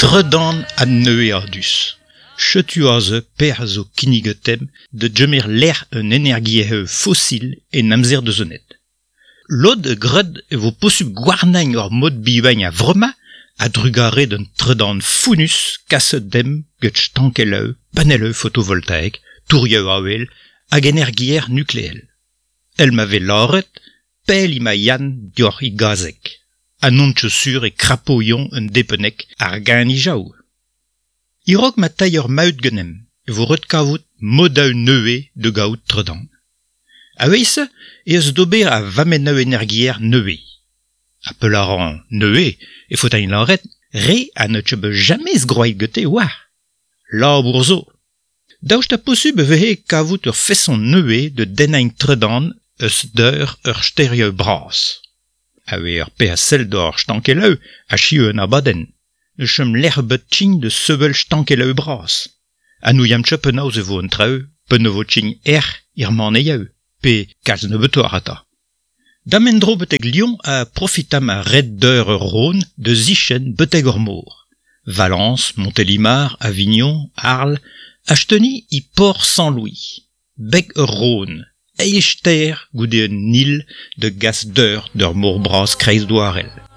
Tredan a neueardus. Chetuaze per zo kinigetem de gemer l'air un energiehe fossil en amzer de zonet. Lod grud e vo posub gwarnañ ur mod bivañ a vrema a drugare d'un tredan funus kaset dem get stankeleu, paneleu photovoltaik, tourieu avel, hag energier nucléel. El m'ave loret, pel ima yann dior I gazek. Anon chaussure e krapoion un depenek ar gani jaou. Irog ma tailleur maut genem, e vo reut kavout modau neue de gaout tredan. A veise, eus d'ober a vameneu energier neue. Apelaran neue, e faut un lanret, re a ne chebe jamais groait gete war. La bourzo. Daoust a posub vehe kavout ur fesson neue de denañ tredan eus d'eur ur sterieu bras. Ave ur pe a sel d'or stankeleu a chieu un abaden. Ne chem l'herbet tching de sevel stankeleu bras. Anou yam tchep en aouz e vo un treu, pen vo tching irman eieu, pe kalz ne beto arata. Damendro betek Lyon a profitam a red d'eur ur Rhône de zichen betek ur mor. Valence, Montélimar, Avignon, Arles, acheteni I port Saint-Louis. Beg ur Rhône. Eichter goude un nil de gas d'eur d'ur mor bras kreiz doarel.